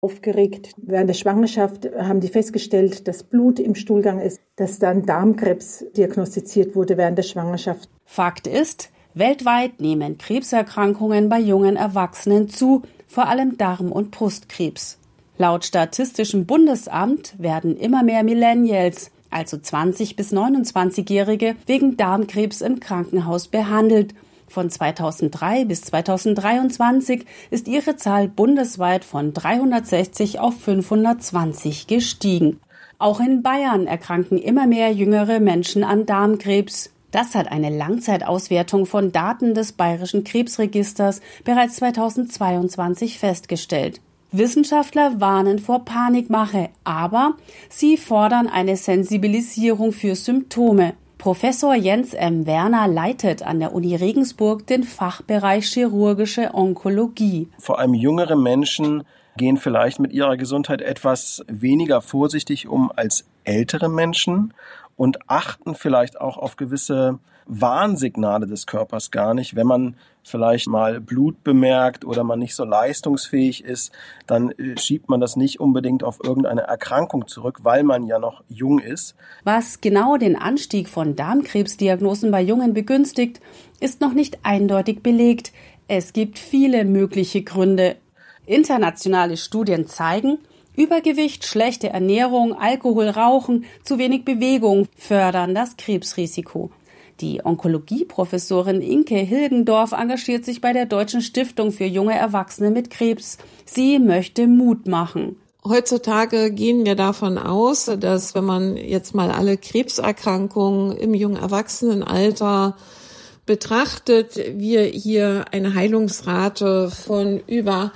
aufgeregt. Während der Schwangerschaft haben die festgestellt, dass Blut im Stuhlgang ist, dass dann Darmkrebs diagnostiziert wurde während der Schwangerschaft. Fakt ist, weltweit nehmen Krebserkrankungen bei jungen Erwachsenen zu, vor allem Darm- und Brustkrebs. Laut Statistischem Bundesamt werden immer mehr Millennials, also 20- bis 29-Jährige, wegen Darmkrebs im Krankenhaus behandelt. Von 2003 bis 2023 ist ihre Zahl bundesweit von 360 auf 520 gestiegen. Auch in Bayern erkranken immer mehr jüngere Menschen an Darmkrebs. Das hat eine Langzeitauswertung von Daten des Bayerischen Krebsregisters bereits 2022 festgestellt. Wissenschaftler warnen vor Panikmache, aber sie fordern eine Sensibilisierung für Symptome. Professor Jens M. Werner leitet an der Uni Regensburg den Fachbereich Chirurgische Onkologie. Vor allem jüngere Menschen gehen vielleicht mit ihrer Gesundheit etwas weniger vorsichtig um als ältere Menschen und achten vielleicht auch auf gewisse Warnsignale des Körpers gar nicht. Wenn man vielleicht mal Blut bemerkt oder man nicht so leistungsfähig ist, dann schiebt man das nicht unbedingt auf irgendeine Erkrankung zurück, weil man ja noch jung ist. Was genau den Anstieg von Darmkrebsdiagnosen bei Jungen begünstigt, ist noch nicht eindeutig belegt. Es gibt viele mögliche Gründe. Internationale Studien zeigen, Übergewicht, schlechte Ernährung, Alkohol, Rauchen, zu wenig Bewegung fördern das Krebsrisiko. Die Onkologie-Professorin Inke Hilgendorf engagiert sich bei der Deutschen Stiftung für junge Erwachsene mit Krebs. Sie möchte Mut machen. Heutzutage gehen wir davon aus, dass wenn man jetzt mal alle Krebserkrankungen im jungen Erwachsenenalter betrachtet, wir hier eine Heilungsrate von über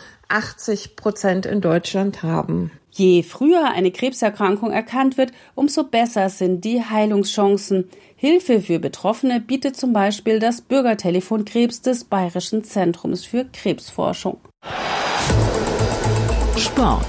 80% in Deutschland haben. Je früher eine Krebserkrankung erkannt wird, umso besser sind die Heilungschancen. Hilfe für Betroffene bietet zum Beispiel das Bürgertelefon Krebs des Bayerischen Zentrums für Krebsforschung. Sport.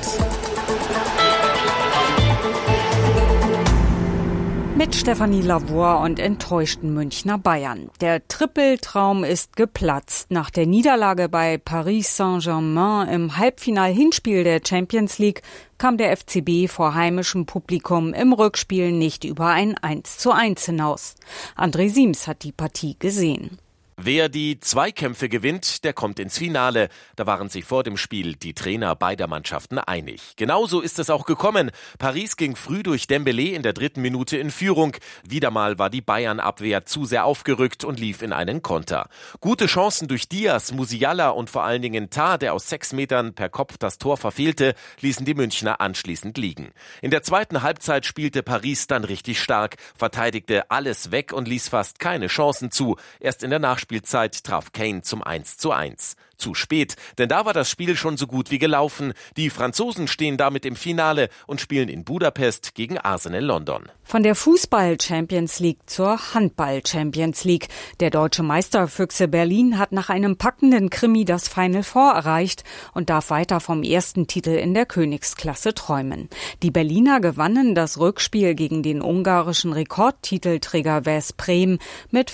Mit Stefanie Lavoie und enttäuschten Münchner Bayern. Der Trippeltraum ist geplatzt. Nach der Niederlage bei Paris Saint-Germain im Halbfinal-Hinspiel der Champions League kam der FCB vor heimischem Publikum im Rückspiel nicht über ein 1:1 hinaus. André Siems hat die Partie gesehen. Wer die Zweikämpfe gewinnt, der kommt ins Finale. Da waren sich vor dem Spiel die Trainer beider Mannschaften einig. Genauso ist es auch gekommen. Paris ging früh durch Dembélé in der 3. Minute in Führung. Wieder mal war die Bayern-Abwehr zu sehr aufgerückt und lief in einen Konter. Gute Chancen durch Diaz, Musiala und vor allen Dingen Tah, der aus 6 Metern per Kopf das Tor verfehlte, ließen die Münchner anschließend liegen. In der zweiten Halbzeit spielte Paris dann richtig stark, verteidigte alles weg und ließ fast keine Chancen zu. Erst in der Nachspielzeit traf Kane zum 1:1. Zu spät, denn da war das Spiel schon so gut wie gelaufen. Die Franzosen stehen damit im Finale und spielen in Budapest gegen Arsenal London. Von der Fußball-Champions League zur Handball-Champions League. Der deutsche Meister Füchse Berlin hat nach einem packenden Krimi das Final Four erreicht und darf weiter vom ersten Titel in der Königsklasse träumen. Die Berliner gewannen das Rückspiel gegen den ungarischen Rekordtitelträger Veszprém mit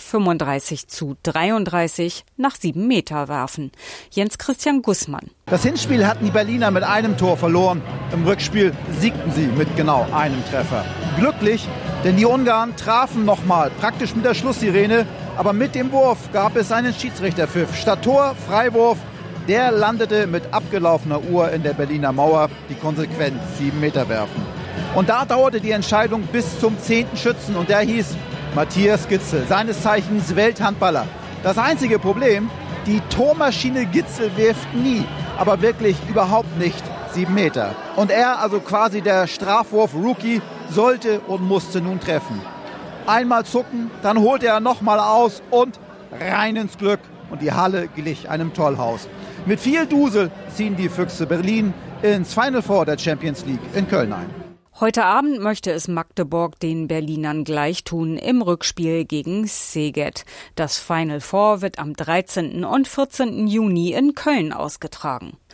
35:33 nach 7 Meter werfen. Jens Christian Gussmann. Das Hinspiel hatten die Berliner mit einem Tor verloren. Im Rückspiel siegten sie mit genau einem Treffer. Glücklich, denn die Ungarn trafen nochmal, praktisch mit der Schlusssirene. Aber mit dem Wurf gab es einen Schiedsrichterpfiff. Statt Tor, Freiwurf. Der landete mit abgelaufener Uhr in der Berliner Mauer. Die Konsequenz 7 Meter werfen. Und da dauerte die Entscheidung bis zum 10. Schützen. Und der hieß Matthias Gitzel, seines Zeichens Welthandballer. Das einzige Problem: die Tormaschine Gitzel wirft nie, aber wirklich überhaupt nicht 7 Meter. Und er, also quasi der Strafwurf-Rookie, sollte und musste nun treffen. Einmal zucken, dann holte er nochmal aus und rein ins Glück. Und die Halle glich einem Tollhaus. Mit viel Dusel ziehen die Füchse Berlin ins Final Four der Champions League in Köln ein. Heute Abend möchte es Magdeburg den Berlinern gleichtun im Rückspiel gegen Szeged. Das Final Four wird am 13. und 14. Juni in Köln ausgetragen.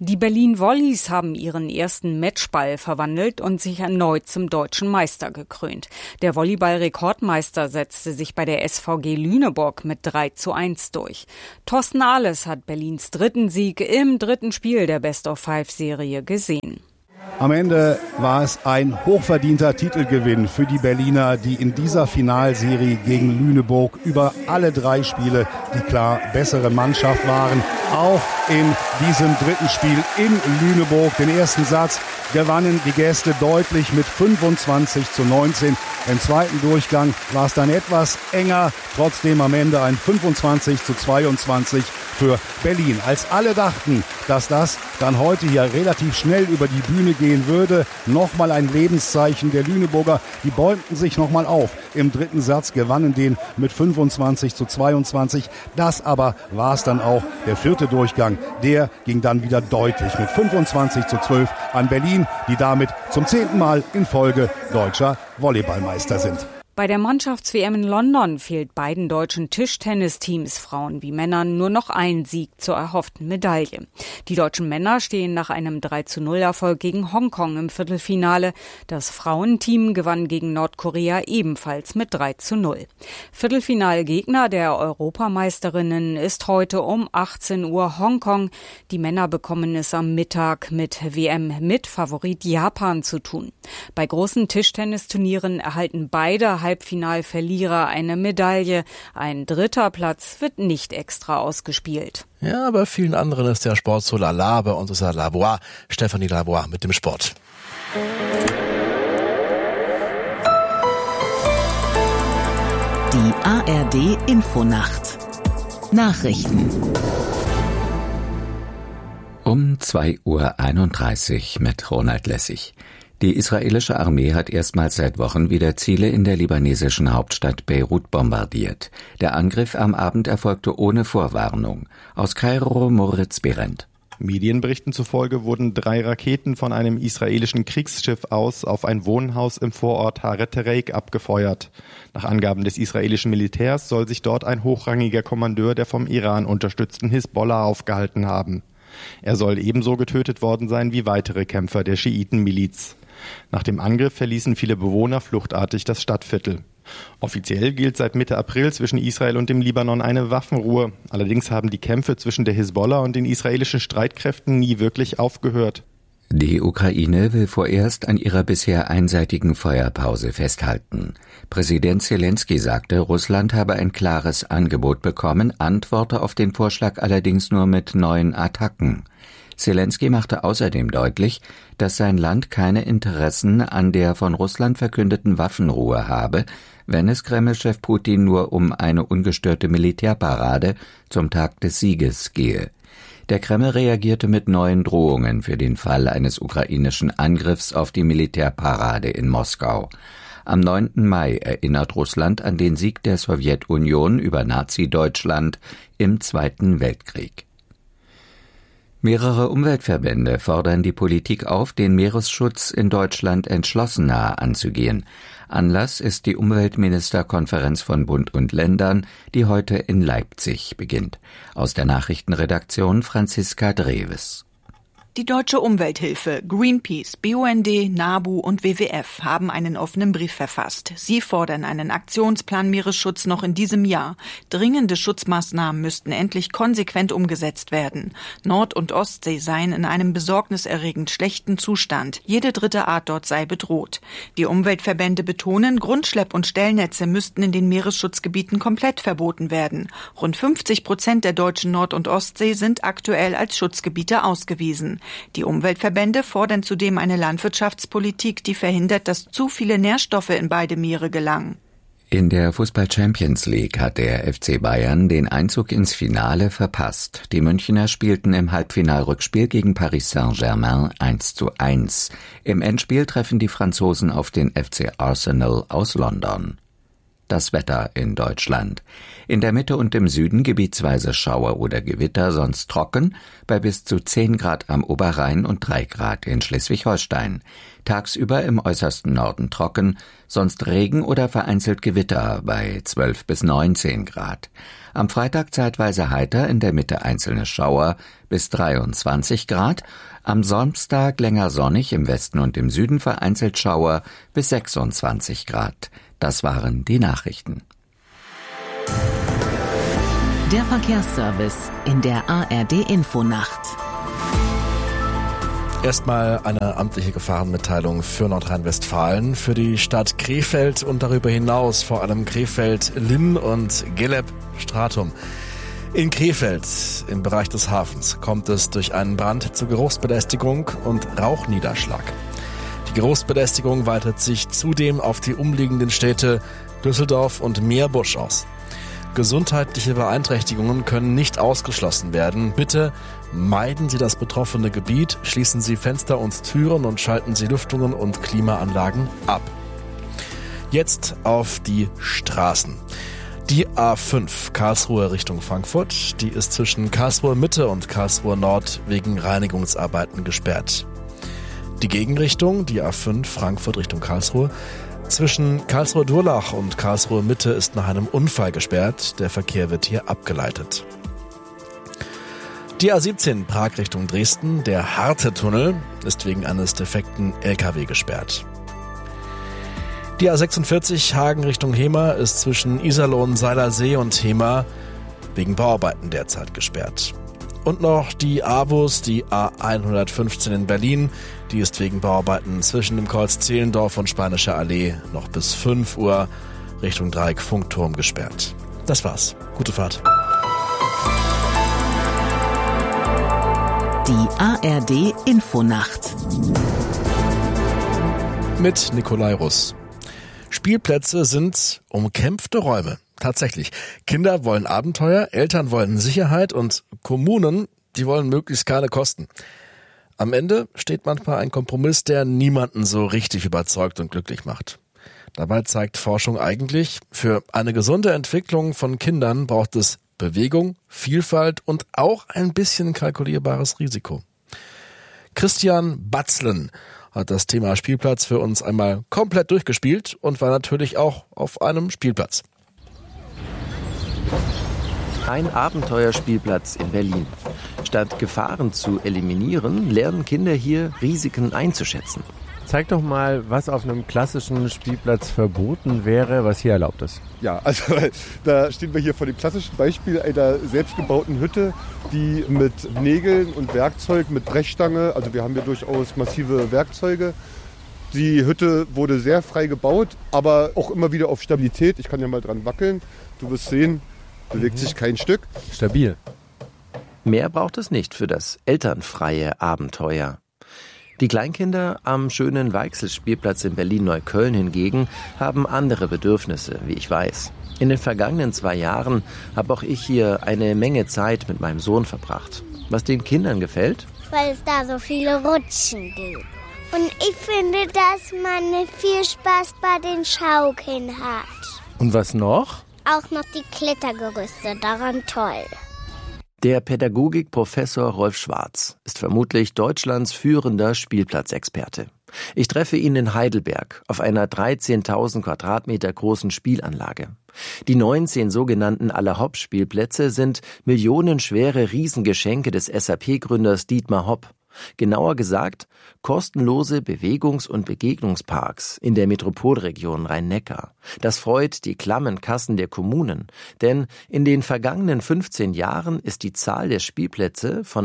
Die Berlin Volleys haben ihren ersten Matchball verwandelt und sich erneut zum deutschen Meister gekrönt. Der Volleyball-Rekordmeister setzte sich bei der SVG Lüneburg mit 3:1 durch. Thorsten Ahles hat Berlins dritten Sieg im dritten Spiel der Best-of-Five-Serie gesehen. Am Ende war es ein hochverdienter Titelgewinn für die Berliner, die in dieser Finalserie gegen Lüneburg über alle 3 Spiele die klar bessere Mannschaft waren. Auch in diesem dritten Spiel in Lüneburg. Den ersten Satz gewannen die Gäste deutlich mit 25:19. Im zweiten Durchgang war es dann etwas enger. Trotzdem am Ende ein 25:22 für Berlin. Als alle dachten, dass das dann heute hier relativ schnell über die Bühne gehen würde, nochmal ein Lebenszeichen der Lüneburger. Die bäumten sich nochmal auf. Im dritten Satz gewannen den mit 25:22. Das aber war es dann auch. Der vierte Durchgang, der ging dann wieder deutlich mit 25:12 an Berlin, die damit zum 10. Mal in Folge deutscher Volleyballmeister sind. Bei der Mannschafts-WM in London fehlt beiden deutschen Tischtennisteams, Frauen wie Männern, nur noch ein Sieg zur erhofften Medaille. Die deutschen Männer stehen nach einem 3:0-Erfolg gegen Hongkong im Viertelfinale. Das Frauenteam gewann gegen Nordkorea ebenfalls mit 3:0. Viertelfinalgegner der Europameisterinnen ist heute um 18 Uhr Hongkong. Die Männer bekommen es am Mittag mit WM-Mitfavorit Japan zu tun. Bei großen Tischtennisturnieren erhalten beide Halbfinalverlierer eine Medaille. Ein dritter Platz wird nicht extra ausgespielt. Ja, bei vielen anderen ist der Sport so lala, bei uns ist er Lavoie. Stefanie Lavoie mit dem Sport. Die ARD Infonacht. Nachrichten. Um 2:31 Uhr mit Ronald Lessig. Die israelische Armee hat erstmals seit Wochen wieder Ziele in der libanesischen Hauptstadt Beirut bombardiert. Der Angriff am Abend erfolgte ohne Vorwarnung. Aus Kairo Moritz Behrendt. Medienberichten zufolge wurden 3 Raketen von einem israelischen Kriegsschiff aus auf ein Wohnhaus im Vorort Haret-Tereik abgefeuert. Nach Angaben des israelischen Militärs soll sich dort ein hochrangiger Kommandeur der vom Iran unterstützten Hisbollah aufgehalten haben. Er soll ebenso getötet worden sein wie weitere Kämpfer der Schiitenmiliz. Nach dem Angriff verließen viele Bewohner fluchtartig das Stadtviertel. Offiziell gilt seit Mitte April zwischen Israel und dem Libanon eine Waffenruhe. Allerdings haben die Kämpfe zwischen der Hisbollah und den israelischen Streitkräften nie wirklich aufgehört. Die Ukraine will vorerst an ihrer bisher einseitigen Feuerpause festhalten. Präsident Zelensky sagte, Russland habe ein klares Angebot bekommen, antworte auf den Vorschlag allerdings nur mit neuen Attacken. Zelensky machte außerdem deutlich, dass sein Land keine Interessen an der von Russland verkündeten Waffenruhe habe, wenn es Kreml-Chef Putin nur um eine ungestörte Militärparade zum Tag des Sieges gehe. Der Kreml reagierte mit neuen Drohungen für den Fall eines ukrainischen Angriffs auf die Militärparade in Moskau. Am 9. Mai erinnert Russland an den Sieg der Sowjetunion über Nazi-Deutschland im Zweiten Weltkrieg. Mehrere Umweltverbände fordern die Politik auf, den Meeresschutz in Deutschland entschlossener anzugehen. Anlass ist die Umweltministerkonferenz von Bund und Ländern, die heute in Leipzig beginnt. Aus der Nachrichtenredaktion Franziska Dreves. Die Deutsche Umwelthilfe, Greenpeace, BUND, NABU und WWF haben einen offenen Brief verfasst. Sie fordern einen Aktionsplan Meeresschutz noch in diesem Jahr. Dringende Schutzmaßnahmen müssten endlich konsequent umgesetzt werden. Nord- und Ostsee seien in einem besorgniserregend schlechten Zustand. Jede dritte Art dort sei bedroht. Die Umweltverbände betonen, Grundschlepp- und Stellnetze müssten in den Meeresschutzgebieten komplett verboten werden. Rund 50% der deutschen Nord- und Ostsee sind aktuell als Schutzgebiete ausgewiesen. Die Umweltverbände fordern zudem eine Landwirtschaftspolitik, die verhindert, dass zu viele Nährstoffe in beide Meere gelangen. In der Fußball-Champions League hat der FC Bayern den Einzug ins Finale verpasst. Die Münchner spielten im Halbfinalrückspiel gegen Paris Saint-Germain 1:1. Im Endspiel treffen die Franzosen auf den FC Arsenal aus London. das Wetter in Deutschland. In der Mitte und im Süden gebietsweise Schauer oder Gewitter, sonst trocken, bei bis zu 10 Grad am Oberrhein und 3 Grad in Schleswig-Holstein. Tagsüber im äußersten Norden trocken, sonst Regen oder vereinzelt Gewitter bei 12 bis 19 Grad. Am Freitag zeitweise heiter, in der Mitte einzelne Schauer bis 23 Grad. Am Samstag länger sonnig, im Westen und im Süden vereinzelt Schauer bis 26 Grad. Das waren die Nachrichten. Der Verkehrsservice in der ARD-Infonacht. Erstmal eine amtliche Gefahrenmitteilung für Nordrhein-Westfalen, für die Stadt Krefeld und darüber hinaus vor allem Krefeld, Linn und Geleb-Stratum. In Krefeld, im Bereich des Hafens, kommt es durch einen Brand zu Geruchsbelästigung und Rauchniederschlag. Die Geruchsbelästigung weitet sich zudem auf die umliegenden Städte Düsseldorf und Meerbusch aus. Gesundheitliche Beeinträchtigungen können nicht ausgeschlossen werden. Bitte meiden Sie das betroffene Gebiet, schließen Sie Fenster und Türen und schalten Sie Lüftungen und Klimaanlagen ab. Jetzt auf die Straßen. Die A5 Karlsruhe Richtung Frankfurt, die ist zwischen Karlsruhe Mitte und Karlsruhe Nord wegen Reinigungsarbeiten gesperrt. Die Gegenrichtung, die A5 Frankfurt Richtung Karlsruhe, zwischen Karlsruhe Durlach und Karlsruhe Mitte ist nach einem Unfall gesperrt. Der Verkehr wird hier abgeleitet. Die A17 Prag Richtung Dresden, der Harte-Tunnel, ist wegen eines defekten LKW gesperrt. Die A46 Hagen Richtung Hemer ist zwischen Iserlohn, Seilersee und Hemer wegen Bauarbeiten derzeit gesperrt. Und noch die AWUS, die A115 in Berlin, die ist wegen Bauarbeiten zwischen dem Kreuz Zehlendorf und Spanischer Allee noch bis 5 Uhr Richtung Dreieck Funkturm gesperrt. Das war's. Gute Fahrt. Die ARD Infonacht Mit Nikolai Russ. Spielplätze sind umkämpfte Räume. Tatsächlich. Kinder wollen Abenteuer, Eltern wollen Sicherheit und Kommunen, die wollen möglichst keine Kosten. Am Ende steht manchmal ein Kompromiss, der niemanden so richtig überzeugt und glücklich macht. Dabei zeigt Forschung eigentlich, für eine gesunde Entwicklung von Kindern braucht es Bewegung, Vielfalt und auch ein bisschen kalkulierbares Risiko. Christian Batzlen hat das Thema Spielplatz für uns einmal komplett durchgespielt und war natürlich auch auf einem Spielplatz. Ein Abenteuerspielplatz in Berlin. Statt Gefahren zu eliminieren, lernen Kinder hier Risiken einzuschätzen. Zeig doch mal, was auf einem klassischen Spielplatz verboten wäre, was hier erlaubt ist. Ja, also da stehen wir hier vor dem klassischen Beispiel einer selbstgebauten Hütte, die mit Nägeln und Werkzeug, mit Brechstange, also wir haben hier durchaus massive Werkzeuge. Die Hütte wurde sehr frei gebaut, aber auch immer wieder auf Stabilität. Ich kann ja mal dran wackeln. Du wirst sehen, bewegt sich kein Stück. Stabil. Mehr braucht es nicht für das elternfreie Abenteuer. Die Kleinkinder am schönen Weichselspielplatz in Berlin-Neukölln hingegen haben andere Bedürfnisse, wie ich weiß. In den vergangenen 2 Jahren habe auch ich hier eine Menge Zeit mit meinem Sohn verbracht. Was den Kindern gefällt? Weil es da so viele Rutschen gibt. Und ich finde, dass man viel Spaß bei den Schaukeln hat. Und was noch? Auch noch die Klettergerüste, daran toll. Der Pädagogikprofessor Rolf Schwarz ist vermutlich Deutschlands führender Spielplatzexperte. Ich treffe ihn in Heidelberg auf einer 13.000 Quadratmeter großen Spielanlage. Die 19 sogenannten Aller-Hopp-Spielplätze sind millionenschwere Riesengeschenke des SAP-Gründers Dietmar Hopp. Genauer gesagt, kostenlose Bewegungs- und Begegnungsparks in der Metropolregion Rhein-Neckar. Das freut die klammen Kassen der Kommunen, denn in den vergangenen 15 Jahren ist die Zahl der Spielplätze von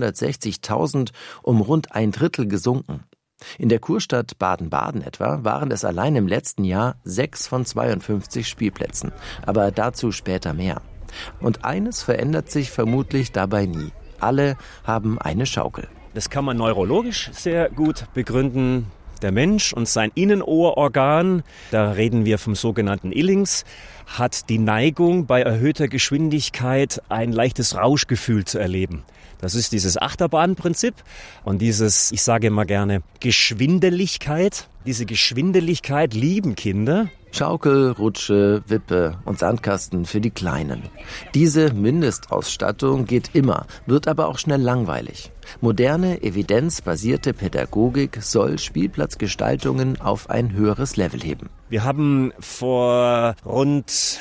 160.000 um rund 1/3 gesunken. In der Kurstadt Baden-Baden etwa waren es allein im letzten Jahr 6 von 52 Spielplätzen, aber dazu später mehr. Und eines verändert sich vermutlich dabei nie. Alle haben eine Schaukel. Das kann man neurologisch sehr gut begründen. Der Mensch und sein Innenohrorgan, da reden wir vom sogenannten Illings, hat die Neigung, bei erhöhter Geschwindigkeit ein leichtes Rauschgefühl zu erleben. Das ist dieses Achterbahnprinzip und dieses, ich sage immer gerne, Geschwindeligkeit. Diese Geschwindeligkeit lieben Kinder. Schaukel, Rutsche, Wippe und Sandkasten für die Kleinen. Diese Mindestausstattung geht immer, wird aber auch schnell langweilig. Moderne, evidenzbasierte Pädagogik soll Spielplatzgestaltungen auf ein höheres Level heben. Wir haben vor rund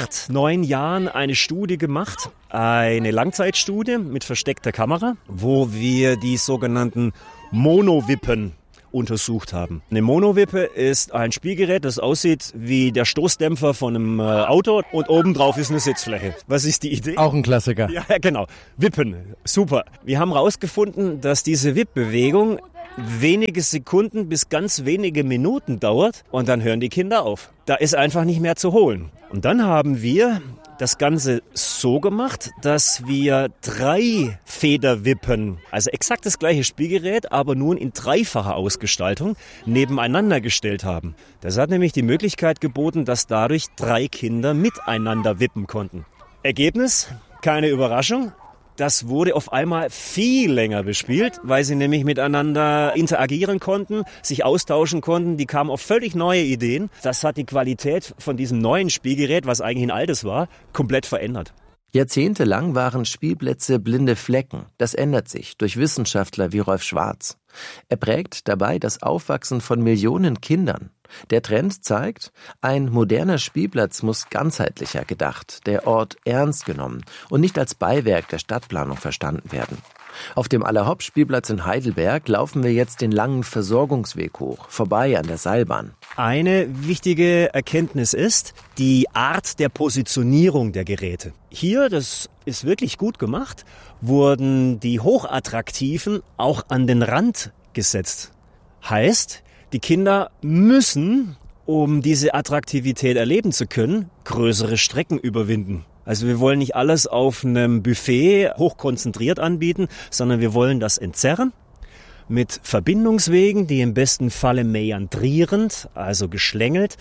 8-9 Jahren eine Studie gemacht, eine Langzeitstudie mit versteckter Kamera, wo wir die sogenannten Monowippen untersucht haben. Eine Monowippe ist ein Spielgerät, das aussieht wie der Stoßdämpfer von einem Auto und obendrauf ist eine Sitzfläche. Was ist die Idee? Auch ein Klassiker. Ja, genau. Wippen. Super. Wir haben herausgefunden, dass diese Wippbewegung wenige Sekunden bis ganz wenige Minuten dauert und dann hören die Kinder auf. Da ist einfach nicht mehr zu holen. Und dann haben wir das Ganze so gemacht, dass wir 3 Federwippen, also exakt das gleiche Spielgerät, aber nun in dreifacher Ausgestaltung, nebeneinander gestellt haben. Das hat nämlich die Möglichkeit geboten, dass dadurch 3 Kinder miteinander wippen konnten. Ergebnis? Keine Überraschung. Das wurde auf einmal viel länger bespielt, weil sie nämlich miteinander interagieren konnten, sich austauschen konnten. Die kamen auf völlig neue Ideen. Das hat die Qualität von diesem neuen Spielgerät, was eigentlich ein altes war, komplett verändert. Jahrzehntelang waren Spielplätze blinde Flecken. Das ändert sich durch Wissenschaftler wie Rolf Schwarz. Er prägt dabei das Aufwachsen von Millionen Kindern. Der Trend zeigt, ein moderner Spielplatz muss ganzheitlicher gedacht, der Ort ernst genommen und nicht als Beiwerk der Stadtplanung verstanden werden. Auf dem Allerhopp-Spielplatz in Heidelberg laufen wir jetzt den langen Versorgungsweg hoch, vorbei an der Seilbahn. Eine wichtige Erkenntnis ist die Art der Positionierung der Geräte. Hier, das ist wirklich gut gemacht, wurden die Hochattraktiven auch an den Rand gesetzt. Heißt, die Kinder müssen, um diese Attraktivität erleben zu können, größere Strecken überwinden. Also wir wollen nicht alles auf einem Buffet hochkonzentriert anbieten, sondern wir wollen das entzerren mit Verbindungswegen, die im besten Falle meandrierend, also geschlängelt,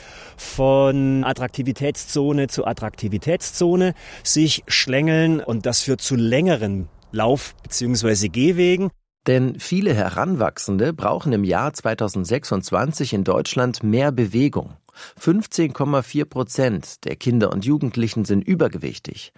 von Attraktivitätszone zu Attraktivitätszone sich schlängeln und das führt zu längeren Lauf- bzw. Gehwegen. Denn viele Heranwachsende brauchen im Jahr 2026 in Deutschland mehr Bewegung. 15,4% der Kinder und Jugendlichen sind übergewichtig.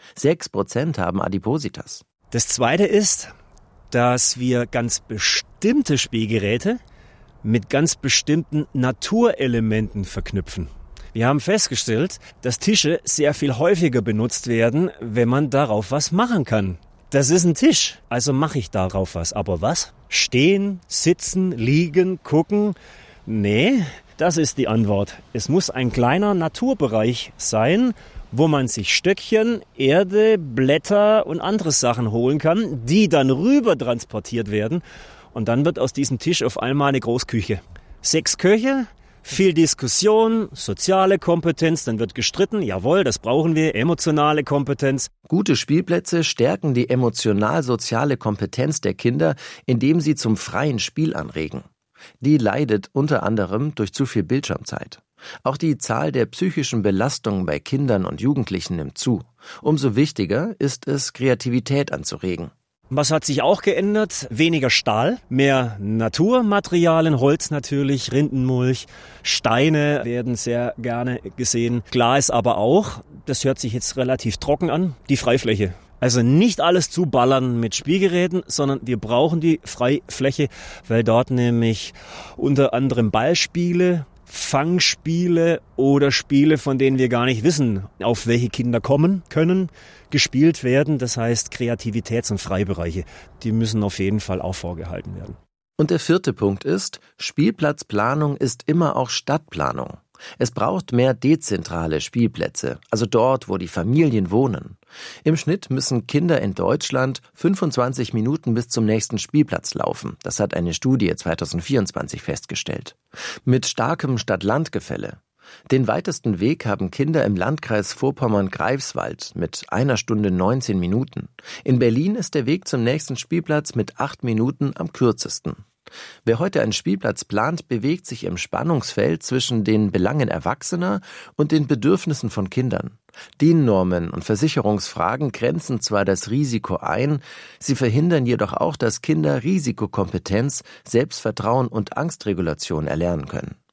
6% haben Adipositas. Das Zweite ist, dass wir ganz bestimmte Spielgeräte mit ganz bestimmten Naturelementen verknüpfen. Wir haben festgestellt, dass Tische sehr viel häufiger benutzt werden, wenn man darauf was machen kann. Das ist ein Tisch, also mache ich darauf was. Aber was? Stehen, sitzen, liegen, gucken? Nee, das ist die Antwort. Es muss ein kleiner Naturbereich sein, wo man sich Stöckchen, Erde, Blätter und andere Sachen holen kann, die dann rüber transportiert werden. Und dann wird aus diesem Tisch auf einmal eine Großküche. 6 Köche, viel Diskussion, soziale Kompetenz, dann wird gestritten, jawohl, das brauchen wir, emotionale Kompetenz. Gute Spielplätze stärken die emotional-soziale Kompetenz der Kinder, indem sie zum freien Spiel anregen. Die leidet unter anderem durch zu viel Bildschirmzeit. Auch die Zahl der psychischen Belastungen bei Kindern und Jugendlichen nimmt zu. Umso wichtiger ist es, Kreativität anzuregen. Was hat sich auch geändert? Weniger Stahl, mehr Naturmaterialien, Holz natürlich, Rindenmulch, Steine werden sehr gerne gesehen. Klar ist aber auch, das hört sich jetzt relativ trocken an, die Freifläche. Also nicht alles zuballern mit Spielgeräten, sondern wir brauchen die Freifläche, weil dort nämlich unter anderem Ballspiele, Fangspiele oder Spiele, von denen wir gar nicht wissen, auf welche Kinder kommen können, gespielt werden. Das heißt, Kreativitäts- und Freibereiche, die müssen auf jeden Fall auch vorgehalten werden. Und der 4. Punkt ist, Spielplatzplanung ist immer auch Stadtplanung. Es braucht mehr dezentrale Spielplätze, also dort, wo die Familien wohnen. Im Schnitt müssen Kinder in Deutschland 25 Minuten bis zum nächsten Spielplatz laufen. Das hat eine Studie 2024 festgestellt. Mit starkem Stadt-Land-Gefälle. Den weitesten Weg haben Kinder im Landkreis Vorpommern-Greifswald mit 1 Stunde 19 Minuten. In Berlin ist der Weg zum nächsten Spielplatz mit 8 Minuten am kürzesten. Wer heute einen Spielplatz plant, bewegt sich im Spannungsfeld zwischen den Belangen Erwachsener und den Bedürfnissen von Kindern. DIN-Normen und Versicherungsfragen grenzen zwar das Risiko ein, sie verhindern jedoch auch, dass Kinder Risikokompetenz, Selbstvertrauen und Angstregulation erlernen können.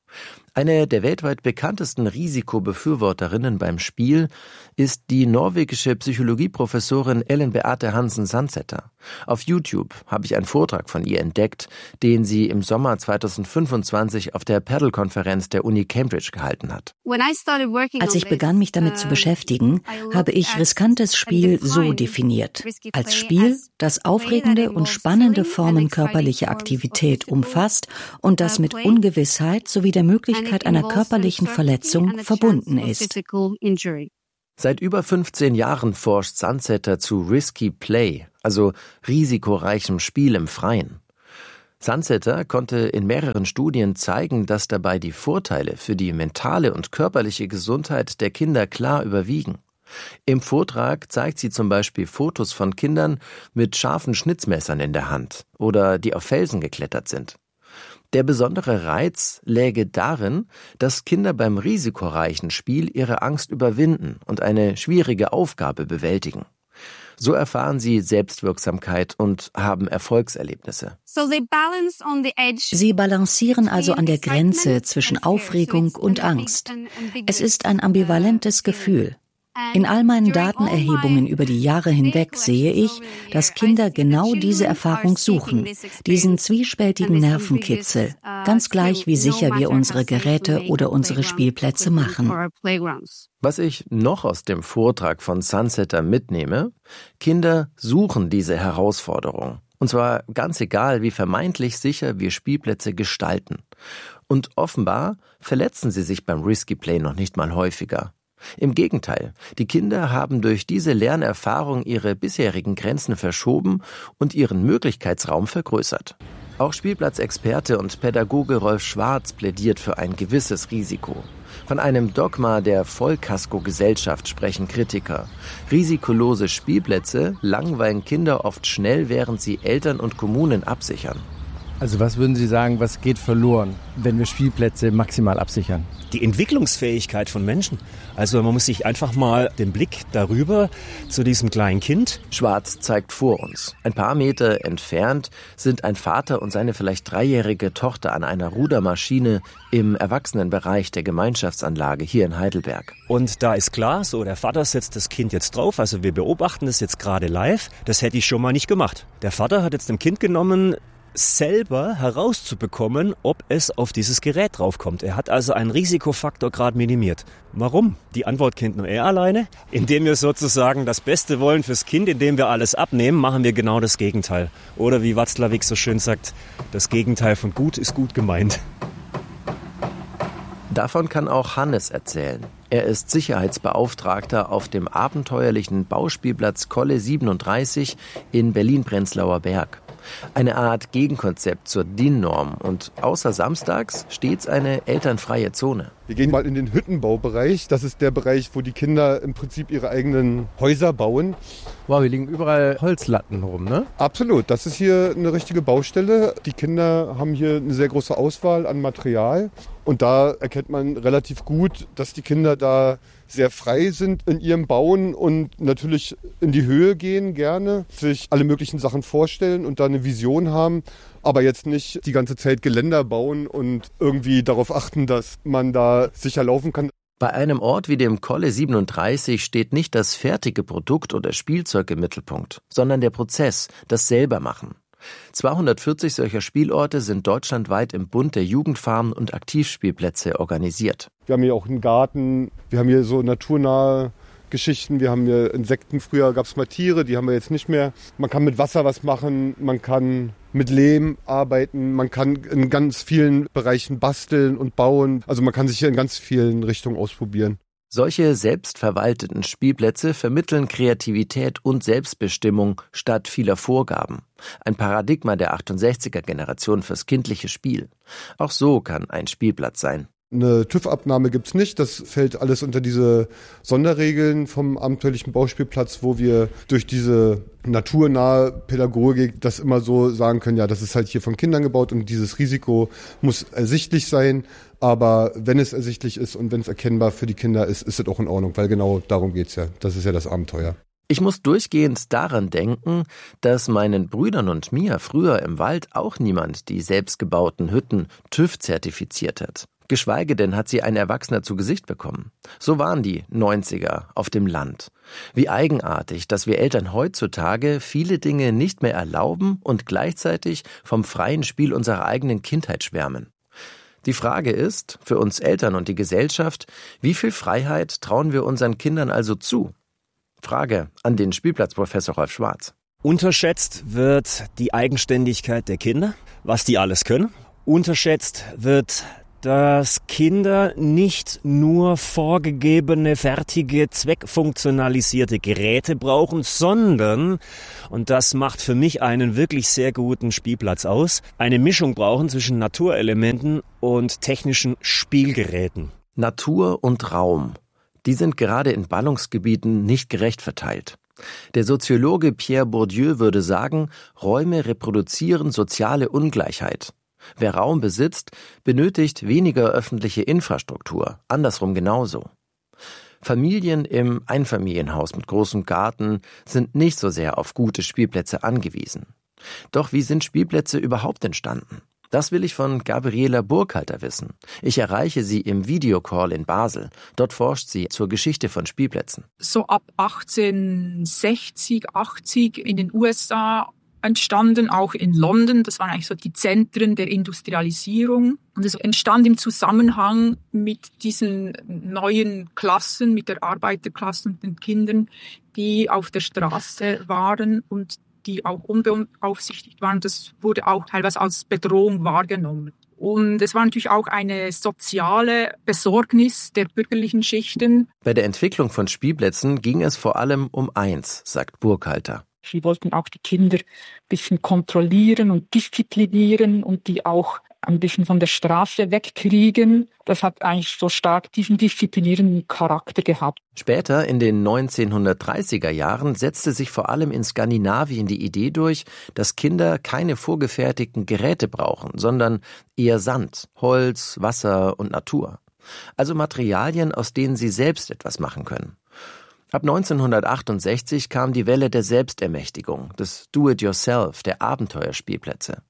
Eine der weltweit bekanntesten Risikobefürworterinnen beim Spiel ist die norwegische Psychologieprofessorin Ellen Beate Hansen-Sandseter. Auf YouTube habe ich einen Vortrag von ihr entdeckt, den sie im Sommer 2025 auf der Paddle-Konferenz der Uni Cambridge gehalten hat. Als ich begann, mich damit zu beschäftigen, habe ich riskantes Spiel so definiert: als Spiel, das aufregende und spannende Formen körperlicher Aktivität umfasst und das mit Ungewissheit sowie der Möglichkeit einer körperlichen Verletzung verbunden ist. Seit über 15 Jahren forscht Sandseter zu Risky Play, also risikoreichem Spiel im Freien. Sandseter konnte in mehreren Studien zeigen, dass dabei die Vorteile für die mentale und körperliche Gesundheit der Kinder klar überwiegen. Im Vortrag zeigt sie zum Beispiel Fotos von Kindern mit scharfen Schnitzmessern in der Hand oder die auf Felsen geklettert sind. Der besondere Reiz läge darin, dass Kinder beim risikoreichen Spiel ihre Angst überwinden und eine schwierige Aufgabe bewältigen. So erfahren sie Selbstwirksamkeit und haben Erfolgserlebnisse. Sie balancieren also an der Grenze zwischen Aufregung und Angst. Es ist ein ambivalentes Gefühl. In all meinen Datenerhebungen über die Jahre hinweg sehe ich, dass Kinder genau diese Erfahrung suchen, diesen zwiespältigen Nervenkitzel, ganz gleich wie sicher wir unsere Geräte oder unsere Spielplätze machen. Was ich noch aus dem Vortrag von Sandseter mitnehme: Kinder suchen diese Herausforderung. Und zwar ganz egal, wie vermeintlich sicher wir Spielplätze gestalten. Und offenbar verletzen sie sich beim Risky Play noch nicht mal häufiger. Im Gegenteil, die Kinder haben durch diese Lernerfahrung ihre bisherigen Grenzen verschoben und ihren Möglichkeitsraum vergrößert. Auch Spielplatzexperte und Pädagoge Rolf Schwarz plädiert für ein gewisses Risiko. Von einem Dogma der Vollkasko-Gesellschaft sprechen Kritiker. Risikolose Spielplätze langweilen Kinder oft schnell, während sie Eltern und Kommunen absichern. Also was würden Sie sagen, was geht verloren, wenn wir Spielplätze maximal absichern? Die Entwicklungsfähigkeit von Menschen. Also man muss sich einfach mal den Blick darüber zu diesem kleinen Kind. Schwarz zeigt vor uns. Ein paar Meter entfernt sind ein Vater und seine vielleicht 3-jährige Tochter an einer Rudermaschine im Erwachsenenbereich der Gemeinschaftsanlage hier in Heidelberg. Und da ist klar, so der Vater setzt das Kind jetzt drauf. Also wir beobachten das jetzt gerade live. Das hätte ich schon mal nicht gemacht. Der Vater hat jetzt dem Kind genommen, selber herauszubekommen, ob es auf dieses Gerät draufkommt. Er hat also einen Risikofaktor gerade minimiert. Warum? Die Antwort kennt nur er alleine. Indem wir sozusagen das Beste wollen fürs Kind, indem wir alles abnehmen, machen wir genau das Gegenteil. Oder wie Watzlawick so schön sagt, das Gegenteil von gut ist gut gemeint. Davon kann auch Hannes erzählen. Er ist Sicherheitsbeauftragter auf dem abenteuerlichen Bauspielplatz Kolle 37 in Berlin-Prenzlauer Berg. Eine Art Gegenkonzept zur DIN-Norm und außer samstags stets eine elternfreie Zone. Wir gehen mal in den Hüttenbaubereich. Das ist der Bereich, wo die Kinder im Prinzip ihre eigenen Häuser bauen. Wow, hier liegen überall Holzlatten rum, ne? Absolut, das ist hier eine richtige Baustelle. Die Kinder haben hier eine sehr große Auswahl an Material. Und da erkennt man relativ gut, dass die Kinder da sehr frei sind in ihrem Bauen und natürlich in die Höhe gehen gerne, sich alle möglichen Sachen vorstellen und da eine Vision haben, aber jetzt nicht die ganze Zeit Geländer bauen und irgendwie darauf achten, dass man da sicher laufen kann. Bei einem Ort wie dem Kolle 37 steht nicht das fertige Produkt oder Spielzeug im Mittelpunkt, sondern der Prozess, das Selbermachen. 240 solcher Spielorte sind deutschlandweit im Bund der Jugendfarmen und Aktivspielplätze organisiert. Wir haben hier auch einen Garten, wir haben hier so naturnahe Geschichten, wir haben hier Insekten, früher gab es mal Tiere, die haben wir jetzt nicht mehr. Man kann mit Wasser was machen, man kann mit Lehm arbeiten, man kann in ganz vielen Bereichen basteln und bauen. Also man kann sich hier in ganz vielen Richtungen ausprobieren. Solche selbstverwalteten Spielplätze vermitteln Kreativität und Selbstbestimmung statt vieler Vorgaben. Ein Paradigma der 68er-Generation fürs kindliche Spiel. Auch so kann ein Spielplatz sein. Eine TÜV-Abnahme gibt's nicht. Das fällt alles unter diese Sonderregeln vom abenteuerlichen Bauspielplatz, wo wir durch diese naturnahe Pädagogik das immer so sagen können, ja, das ist halt hier von Kindern gebaut und dieses Risiko muss ersichtlich sein. Aber wenn es ersichtlich ist und wenn es erkennbar für die Kinder ist, ist es auch in Ordnung, weil genau darum geht's ja. Das ist ja das Abenteuer. Ich muss durchgehend daran denken, dass meinen Brüdern und mir früher im Wald auch niemand die selbstgebauten Hütten TÜV zertifiziert hat. Geschweige denn hat sie ein Erwachsener zu Gesicht bekommen. So waren die 90er auf dem Land. Wie eigenartig, dass wir Eltern heutzutage viele Dinge nicht mehr erlauben und gleichzeitig vom freien Spiel unserer eigenen Kindheit schwärmen. Die Frage ist, für uns Eltern und die Gesellschaft, wie viel Freiheit trauen wir unseren Kindern also zu? Frage an den Spielplatzprofessor Rolf Schwarz. Unterschätzt wird die Eigenständigkeit der Kinder, was die alles können. Unterschätzt wird, dass Kinder nicht nur vorgegebene, fertige, zweckfunktionalisierte Geräte brauchen, sondern, und das macht für mich einen wirklich sehr guten Spielplatz aus, eine Mischung brauchen zwischen Naturelementen und technischen Spielgeräten. Natur und Raum, die sind gerade in Ballungsgebieten nicht gerecht verteilt. Der Soziologe Pierre Bourdieu würde sagen, Räume reproduzieren soziale Ungleichheit. Wer Raum besitzt, benötigt weniger öffentliche Infrastruktur, andersrum genauso. Familien im Einfamilienhaus mit großem Garten sind nicht so sehr auf gute Spielplätze angewiesen. Doch wie sind Spielplätze überhaupt entstanden? Das will ich von Gabriela Burkhalter wissen. Ich erreiche sie im Videocall in Basel. Dort forscht sie zur Geschichte von Spielplätzen. So ab 1860, 80 in den USA entstanden, auch in London. Das waren eigentlich so die Zentren der Industrialisierung. Und es entstand im Zusammenhang mit diesen neuen Klassen, mit der Arbeiterklasse und den Kindern, die auf der Straße waren und die auch unbeaufsichtigt waren. Das wurde auch teilweise als Bedrohung wahrgenommen. Und es war natürlich auch eine soziale Besorgnis der bürgerlichen Schichten. Bei der Entwicklung von Spielplätzen ging es vor allem um eins, sagt Burkhalter. Sie wollten auch die Kinder ein bisschen kontrollieren und disziplinieren und die auch ein bisschen von der Straße wegkriegen. Das hat eigentlich so stark diesen disziplinierenden Charakter gehabt. Später, in den 1930er Jahren, setzte sich vor allem in Skandinavien die Idee durch, dass Kinder keine vorgefertigten Geräte brauchen, sondern eher Sand, Holz, Wasser und Natur. Also Materialien, aus denen sie selbst etwas machen können. Ab 1968 kam die Welle der Selbstermächtigung, des Do-it-yourself, der Abenteuerspielplätze.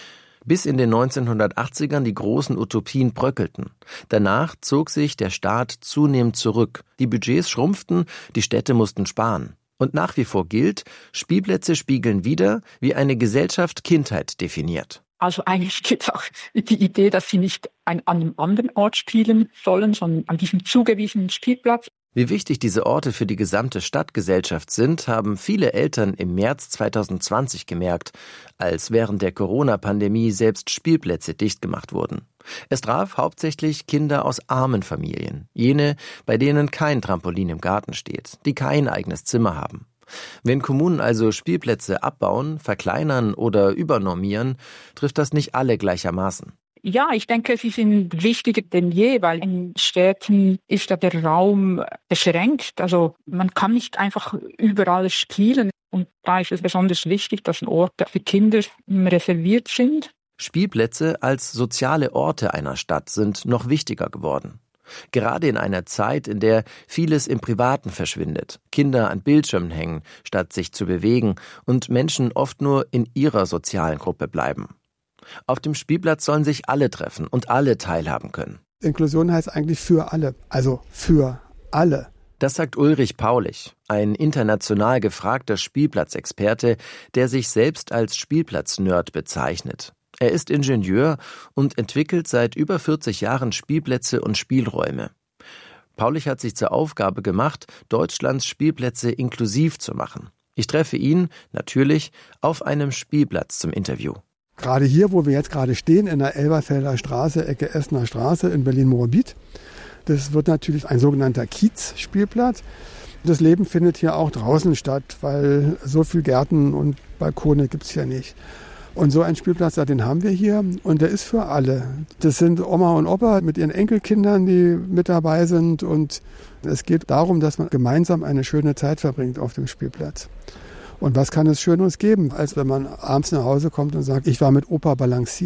Bis in den 1980ern die großen Utopien bröckelten. Danach zog sich der Staat zunehmend zurück. Die Budgets schrumpften, die Städte mussten sparen. Und nach wie vor gilt, Spielplätze spiegeln wider, wie eine Gesellschaft Kindheit definiert. Also eigentlich geht auch die Idee, dass sie nicht an einem anderen Ort spielen sollen, sondern an diesem zugewiesenen Spielplatz. Wie wichtig diese Orte für die gesamte Stadtgesellschaft sind, haben viele Eltern im März 2020 gemerkt, als während der Corona-Pandemie selbst Spielplätze dicht gemacht wurden. Es traf hauptsächlich Kinder aus armen Familien, jene, bei denen kein Trampolin im Garten steht, die kein eigenes Zimmer haben. Wenn Kommunen also Spielplätze abbauen, verkleinern oder übernormieren, trifft das nicht alle gleichermaßen. Ja, ich denke, sie sind wichtiger denn je, weil in Städten ist ja der Raum beschränkt. Also man kann nicht einfach überall spielen. Und da ist es besonders wichtig, dass Orte für Kinder reserviert sind. Spielplätze als soziale Orte einer Stadt sind noch wichtiger geworden. Gerade in einer Zeit, in der vieles im Privaten verschwindet, Kinder an Bildschirmen hängen, statt sich zu bewegen und Menschen oft nur in ihrer sozialen Gruppe bleiben. Auf dem Spielplatz sollen sich alle treffen und alle teilhaben können. Inklusion heißt eigentlich für alle, also für alle. Das sagt Ulrich Paulich, ein international gefragter Spielplatzexperte, der sich selbst als Spielplatznerd bezeichnet. Er ist Ingenieur und entwickelt seit über 40 Jahren Spielplätze und Spielräume. Paulich hat sich zur Aufgabe gemacht, Deutschlands Spielplätze inklusiv zu machen. Ich treffe ihn, natürlich, auf einem Spielplatz zum Interview. Gerade hier, wo wir jetzt gerade stehen, in der Elberfelder Straße, Ecke Essener Straße in Berlin-Moabit. Das wird natürlich ein sogenannter Kiez-Spielplatz. Das Leben findet hier auch draußen statt, weil so viel Gärten und Balkone gibt es hier nicht. Und so einen Spielplatz, den haben wir hier und der ist für alle. Das sind Oma und Opa mit ihren Enkelkindern, die mit dabei sind. Und es geht darum, dass man gemeinsam eine schöne Zeit verbringt auf dem Spielplatz. Und was kann es Schöneres geben, als wenn man abends nach Hause kommt und sagt, ich war mit Opa balancieren.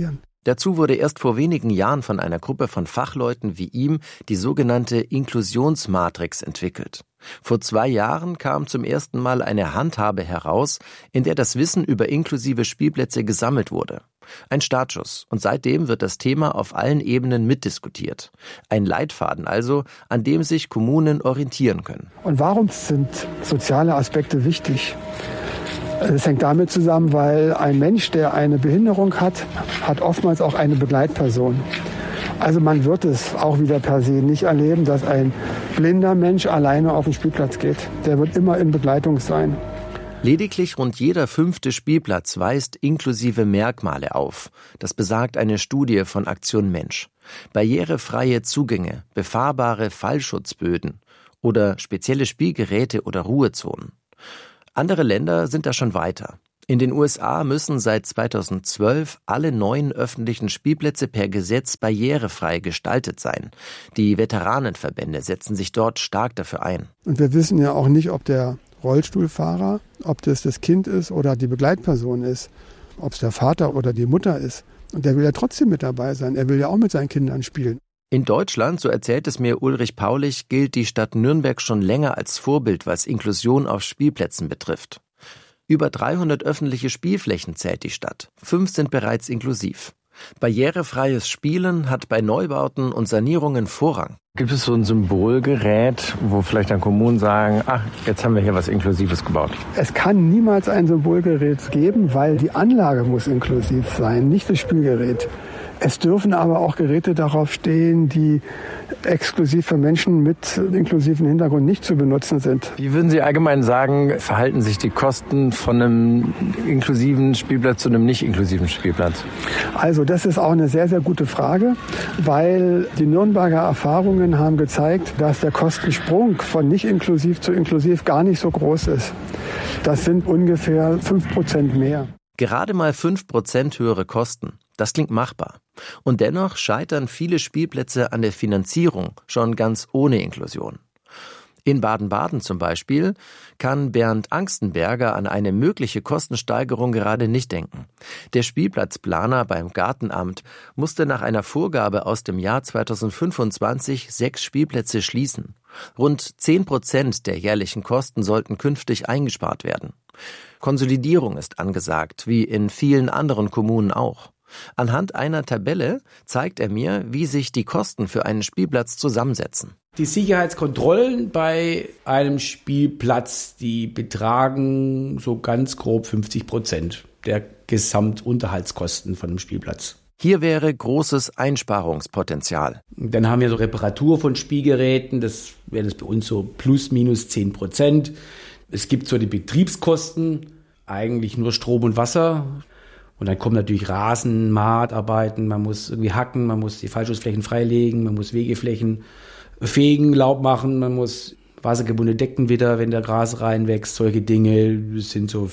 Dazu wurde erst vor wenigen Jahren von einer Gruppe von Fachleuten wie ihm die sogenannte Inklusionsmatrix entwickelt. Vor 2 Jahren kam zum ersten Mal eine Handhabe heraus, in der das Wissen über inklusive Spielplätze gesammelt wurde. Ein Startschuss, und seitdem wird das Thema auf allen Ebenen mitdiskutiert. Ein Leitfaden also, an dem sich Kommunen orientieren können. Und warum sind soziale Aspekte wichtig? Es hängt damit zusammen, weil ein Mensch, der eine Behinderung hat, hat oftmals auch eine Begleitperson. Also man wird es auch wieder per se nicht erleben, dass ein blinder Mensch alleine auf den Spielplatz geht. Der wird immer in Begleitung sein. Lediglich rund jeder 5. Spielplatz weist inklusive Merkmale auf. Das besagt eine Studie von Aktion Mensch. Barrierefreie Zugänge, befahrbare Fallschutzböden oder spezielle Spielgeräte oder Ruhezonen. Andere Länder sind da schon weiter. In den USA müssen seit 2012 alle neuen öffentlichen Spielplätze per Gesetz barrierefrei gestaltet sein. Die Veteranenverbände setzen sich dort stark dafür ein. Und wir wissen ja auch nicht, ob der Rollstuhlfahrer, ob das Kind ist oder die Begleitperson ist, ob es der Vater oder die Mutter ist. Und der will ja trotzdem mit dabei sein. Er will ja auch mit seinen Kindern spielen. In Deutschland, so erzählt es mir Ulrich Paulich, gilt die Stadt Nürnberg schon länger als Vorbild, was Inklusion auf Spielplätzen betrifft. Über 300 öffentliche Spielflächen zählt die Stadt. 5 sind bereits inklusiv. Barrierefreies Spielen hat bei Neubauten und Sanierungen Vorrang. Gibt es so ein Symbolgerät, wo vielleicht dann Kommunen sagen, ach, jetzt haben wir hier was Inklusives gebaut? Es kann niemals ein Symbolgerät geben, weil die Anlage muss inklusiv sein, nicht das Spielgerät. Es dürfen aber auch Geräte darauf stehen, die exklusiv für Menschen mit inklusivem Hintergrund nicht zu benutzen sind. Wie würden Sie allgemein sagen, verhalten sich die Kosten von einem inklusiven Spielplatz zu einem nicht inklusiven Spielplatz? Also das ist auch eine sehr, sehr gute Frage, weil die Nürnberger Erfahrungen haben gezeigt, dass der Kostensprung von nicht inklusiv zu inklusiv gar nicht so groß ist. Das sind ungefähr 5% mehr. Gerade mal 5% höhere Kosten. Das klingt machbar. Und dennoch scheitern viele Spielplätze an der Finanzierung, schon ganz ohne Inklusion. In Baden-Baden zum Beispiel kann Bernd Angstenberger an eine mögliche Kostensteigerung gerade nicht denken. Der Spielplatzplaner beim Gartenamt musste nach einer Vorgabe aus dem Jahr 2025 6 Spielplätze schließen. Rund 10% der jährlichen Kosten sollten künftig eingespart werden. Konsolidierung ist angesagt, wie in vielen anderen Kommunen auch. Anhand einer Tabelle zeigt er mir, wie sich die Kosten für einen Spielplatz zusammensetzen. Die Sicherheitskontrollen bei einem Spielplatz, die betragen so ganz grob 50% der Gesamtunterhaltskosten von einem Spielplatz. Hier wäre großes Einsparungspotenzial. Dann haben wir so Reparatur von Spielgeräten, das wäre das bei uns so plus minus 10%. Es gibt so die Betriebskosten, eigentlich nur Strom und Wasser. Und dann kommen natürlich Rasen, Mahtarbeiten, man muss irgendwie hacken, man muss die Fallschutzflächen freilegen, man muss Wegeflächen fegen, Laub machen, man muss wassergebundene Decken wieder, wenn der Gras reinwächst, solche Dinge, das sind so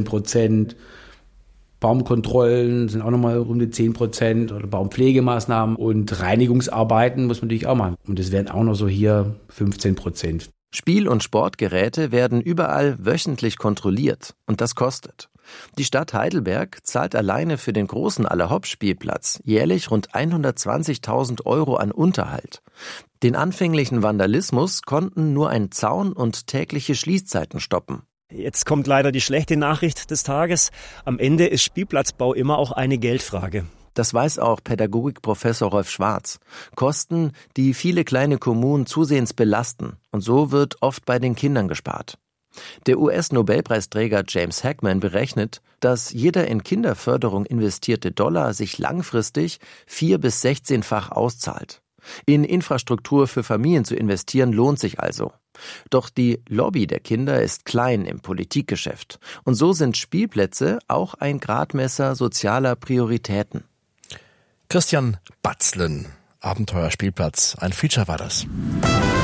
15%. Baumkontrollen sind auch nochmal rund 10% oder Baumpflegemaßnahmen und Reinigungsarbeiten muss man natürlich auch machen. Und das wären auch noch so hier 15%. Spiel- und Sportgeräte werden überall wöchentlich kontrolliert und das kostet. Die Stadt Heidelberg zahlt alleine für den großen Allerhopp-Spielplatz jährlich rund 120.000 € an Unterhalt. Den anfänglichen Vandalismus konnten nur ein Zaun und tägliche Schließzeiten stoppen. Jetzt kommt leider die schlechte Nachricht des Tages. Am Ende ist Spielplatzbau immer auch eine Geldfrage. Das weiß auch Pädagogikprofessor Rolf Schwarz. Kosten, die viele kleine Kommunen zusehends belasten. Und so wird oft bei den Kindern gespart. Der US-Nobelpreisträger James Heckman berechnet, dass jeder in Kinderförderung investierte Dollar sich langfristig 4- bis 16-fach auszahlt. In Infrastruktur für Familien zu investieren lohnt sich also. Doch die Lobby der Kinder ist klein im Politikgeschäft. Und so sind Spielplätze auch ein Gradmesser sozialer Prioritäten. Christian Batzlen, Abenteuerspielplatz. Ein Feature war das.